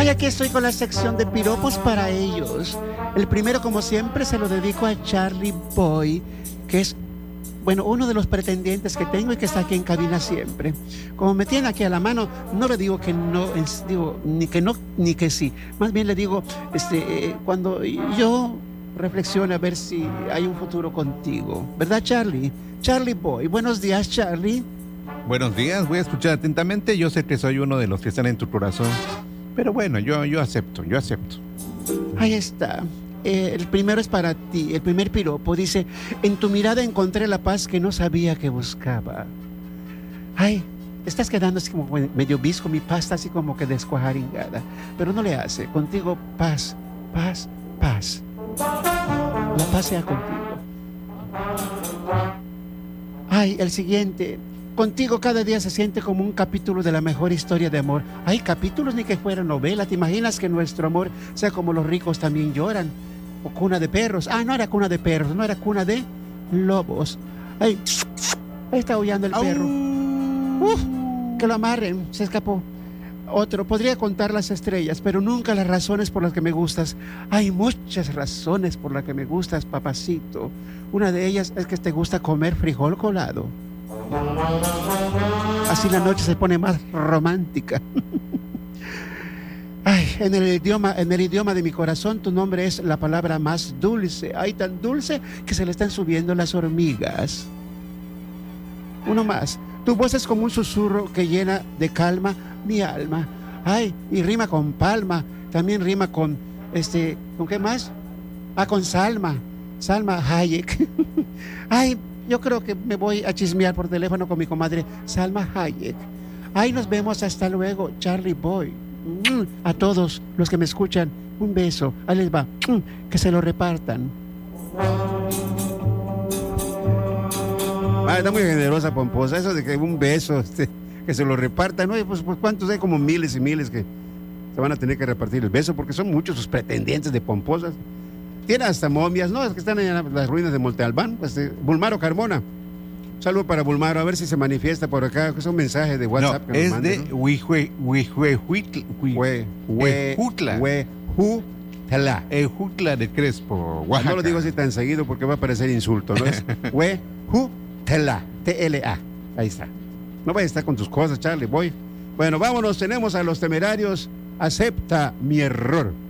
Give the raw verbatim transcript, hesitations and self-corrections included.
Ay, aquí estoy con la sección de piropos para ellos. El primero, como siempre, se lo dedico a Charlie Boy, que es, bueno, uno de los pretendientes que tengo y que está aquí en cabina siempre. Como me tiene aquí a la mano, no le digo que no, es, digo, ni que no, ni que sí. Más bien le digo, este, eh, cuando yo reflexione a ver si hay un futuro contigo. ¿Verdad, Charlie? Charlie Boy. Buenos días, Charlie. Buenos días, voy a escuchar atentamente. Yo sé que soy uno de los que están en tu corazón. Pero bueno, yo, yo acepto, yo acepto. Ahí está. Eh, el primero es para ti. El primer piropo dice: en tu mirada encontré la paz que no sabía que buscaba. Ay, estás quedando así como medio visco, mi pasta así como que descuajaringada. Pero no le hace. Contigo paz, paz, paz. La paz sea contigo. Ay, el siguiente. Contigo cada día se siente como un capítulo de la mejor historia de amor. Hay capítulos ni que fuera novela. ¿Te imaginas que nuestro amor sea como los ricos también lloran? O cuna de perros. Ah, no era cuna de perros, no era cuna de lobos. Ay, ahí está aullando el perro. Uf, que lo amarren, se escapó. Otro, podría contar las estrellas, pero nunca las razones por las que me gustas. Hay muchas razones por las que me gustas, papacito. Una de ellas es que te gusta comer frijol colado. Así la noche se pone más romántica. Ay, en el idioma, en el idioma de mi corazón, tu nombre es la palabra más dulce. Ay, tan dulce que se le están subiendo las hormigas. Uno más. Tu voz es como un susurro que llena de calma mi alma. Ay, y rima con palma. También rima con, este, ¿con qué más? Ah, con Salma. Salma Hayek. Ay, yo creo que me voy a chismear por teléfono con mi comadre Salma Hayek. Ahí nos vemos, hasta luego, Charlie Boy. A todos los que me escuchan, un beso. Ahí les va, que se lo repartan. Ah, está muy generosa, Pomposa. Eso de que un beso, este, que se lo repartan, ¿no? Pues, pues cuántos hay, como miles y miles que se van a tener que repartir el beso, porque son muchos sus pretendientes de Pomposas. Tiene hasta momias, ¿no? Es que están en las ruinas de Monte Albán. Pues, eh, Bulmaro Carmona. Un saludo para Bulmaro, a ver si se manifiesta por acá. Es un mensaje de WhatsApp. No, que es nos de manda, ¿no? Huijuehuitla. Huejutla. Huejutla. Ejutla de Crespo, Oaxaca. No lo digo así tan seguido porque va a parecer insulto, ¿no? Es Huejutla. T L A. Ahí está. No vayas a estar con tus cosas, Charlie. Voy. Bueno, vámonos. Tenemos a Los Temerarios. Acepta mi error.